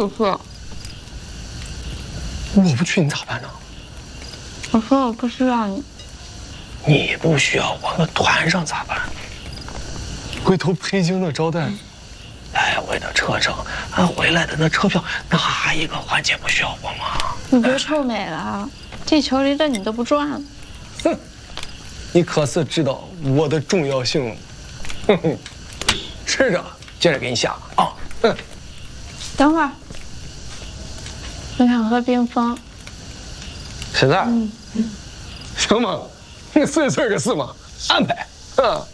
不去。 我不去你咋办呢？ 我说我不需要你。 你不需要我，那团上咋办？回头北京的招待，来回的车程，俺回来的那车票，哪一个环节不需要我吗？ 你别臭美了，地球离着你都不转。 哼，你可是知道我的重要性。哼哼，吃着，接着给你下啊。嗯， 等会儿，我想喝冰峰。 现在，行吗？你碎碎个事嘛，安排。